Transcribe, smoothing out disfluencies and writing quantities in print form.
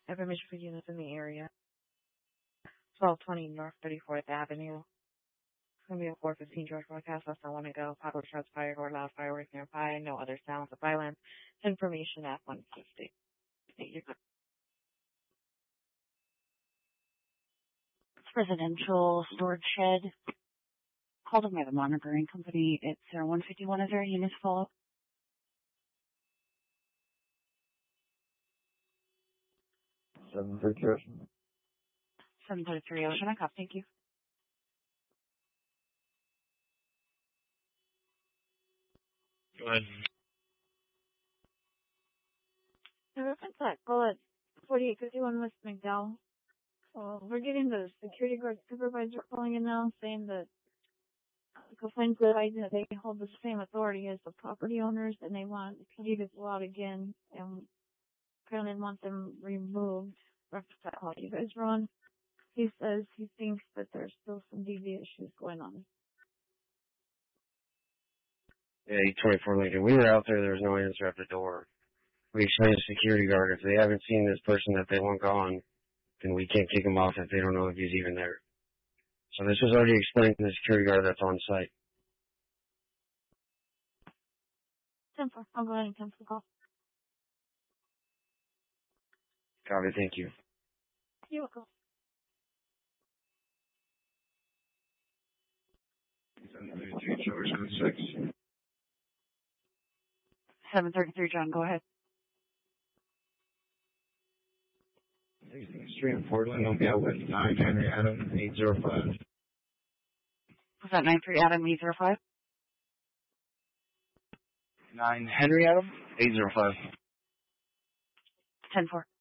Information for units in the area. 1220 North 34th Avenue. It's going to be a 415 George broadcast. Less than 1 to go. Popular shots fired or loud fireworks nearby. No other sounds of violence. Information at 150. Residential storage shed. Called in by the monitoring company. It's 151. Is there a unit follow up? 733. 733 Ocean. I cop. Thank you. Go ahead. Call it 4851 West McDowell. We're getting the security guard supervisor calling in now saying that complaints that they hold the same authority as the property owners and they want to leave this lot again and apparently want them removed. That's that call you guys were on. He says he thinks that there's still some DV issues going on. Yeah, 24 Lincoln. We were out there. There was no answer at the door. We explained to the security guard if they haven't seen this person that they want gone, then we can't kick him off if they don't know if he's even there. So this was already explained to the security guard that's on site. 10-4. I'll go ahead and cancel the call. Copy, thank you. You're welcome. 733 George, code 6. 733 John, go ahead. 16th Street in Portland, Oakdale with 9 Henry Adam 805. Was that 93 Adam 805? 9 Henry Adam 805. 10-4.